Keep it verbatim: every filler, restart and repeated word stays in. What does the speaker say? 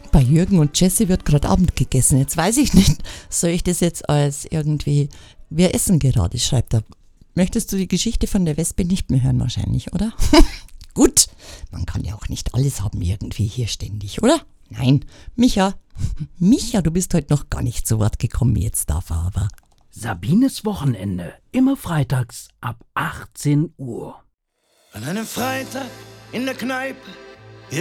Bei Jürgen und Jesse wird gerade Abend gegessen. Jetzt weiß ich nicht, soll ich das jetzt als irgendwie, wir essen gerade, schreibt er. Möchtest du die Geschichte von der Wespe nicht mehr hören wahrscheinlich, oder? Gut, man kann ja auch nicht alles haben irgendwie hier ständig, oder? Nein, Micha, Micha, du bist heute noch gar nicht zu Wort gekommen, jetzt darf er aber. Sabines Wochenende, immer freitags ab achtzehn Uhr. An einem Freitag in der Kneipe